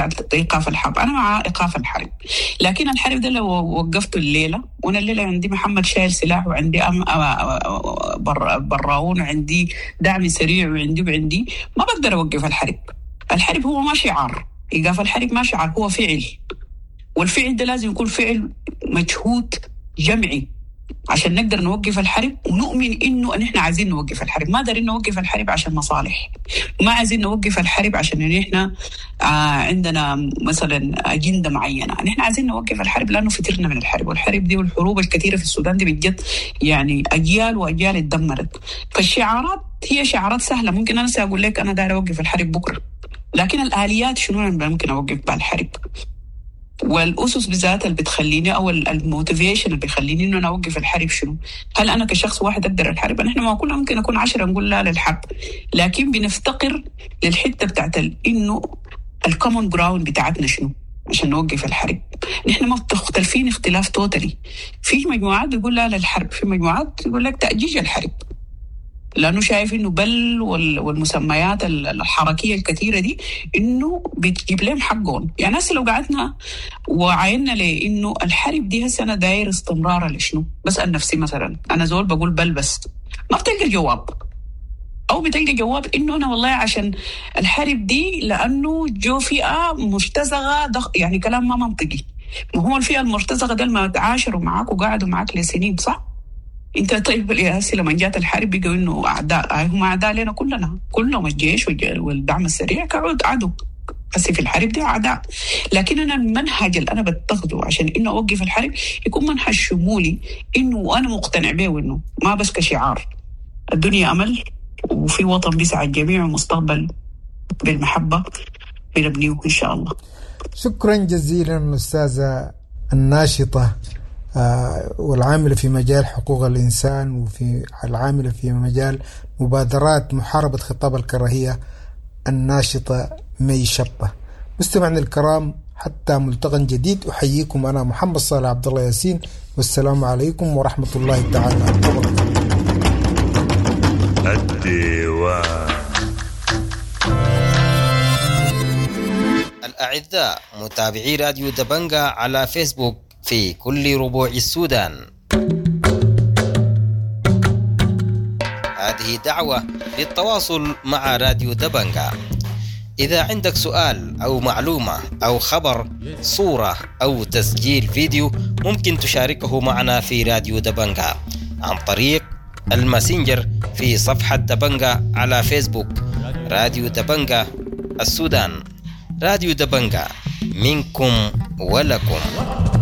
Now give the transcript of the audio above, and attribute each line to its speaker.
Speaker 1: بتاعت إيقاف الحرب، أنا مع إيقاف الحرب، لكن الحرب ده لو وقفته الليلة، وأنا الليلة عندي محمد شايل سلاح وعندي براون وعندي دعم سريع وعندي ما بقدر أوقف الحرب. الحرب هو ما شعار، إيقاف الحرب ما شعار، هو فعل، والفعل ده لازم يكون فعل مجهود جمعي عشان نقدر نوقف الحرب، ونؤمن إنه نحن عايزين نوقف الحرب، ما دارين نوقف الحرب عشان مصالح، ما عايزين نوقف الحرب عشان نحن عندنا مثلا أجندة معينة، نحن عايزين نوقف الحرب لأنه فترنا من الحرب، والحرب دي والحروب الكثيرة في السودان دي بجد يعني أجيال وأجيال اتدمرت. فالشعارات هي شعارات سهلة، ممكن أنا سأقول لك أنا داير أوقف الحرب بكرة، لكن الآليات شنو أنا ممكن أوقف بها الحرب، والأسس بذات اللي بتخليني أو الموتيفيشن اللي بيخليني إنه أنا أوقف الحرب شنو؟ هل أنا كشخص واحد أقدر الحرب؟ نحن ما كلنا ممكن أكون 10 نقول لا للحرب، لكن بنفتقر للحتة بتاعت إنه الكومن جراوند بتاعتنا شنو عشان نوقف الحرب. نحن ما مختلفين اختلاف توتالي، في مجموعات بيقول لا للحرب، في مجموعات يقول لك تأجيج الحرب، لأنه شايف إنه بل والمسميات الحركية الكثيرة دي إنه بتجيب لهم حقهم. يعني هسه لو قعدنا وعينا لإنه الحرب دي هسه أنا داير استمرار لشنو، بسأل نفسي مثلا أنا زول بقول بل بس ما بتلقى جواب، أو بتلقى جواب إنه أنا والله عشان الحرب دي لأنه جو فئة مرتزقة يعني كلام ما منطقي. ما هو الفئة المرتزقة ده ما تعاشروا معاك وقعدوا معاك لسنين صح؟ انت طيب الياسي لما جات الحرب بيقوا انه اعداء، هم اعداء لنا كلنا، كلهم الجيش والدعم السريع كعود عدو، بس في الحرب دي اعداء. لكن انا المنهج اللي انا بتخذه عشان انه اوقف الحرب يكون منهج شمولي، انه انا مقتنع به انه ما بس كشعار، الدنيا امل وفي وطن بيسعى الجميع ومستقبل بالمحبه بنبنيه ان شاء الله.
Speaker 2: شكرا جزيلا استاذه الناشطه والعاملة في مجال حقوق الإنسان، وفي العاملة في مجال مبادرات محاربة خطاب الكراهية، الناشطة مي شبة. مستمعنا الكرام، حتى ملتقى جديد أحييكم أنا محمد صالح عبد الله ياسين، والسلام عليكم ورحمة الله تعالى وبركاته.
Speaker 3: الأعزاء متابعي راديو دبنجة على فيسبوك في كل ربوع السودان، هذه دعوة للتواصل مع راديو دبنجة. إذا عندك سؤال أو معلومة أو خبر، صورة أو تسجيل فيديو، ممكن تشاركه معنا في راديو دبنجة عن طريق الماسنجر في صفحة دبنجة على فيسبوك. راديو دبنجة السودان، راديو دبنجة، منكم ولكم.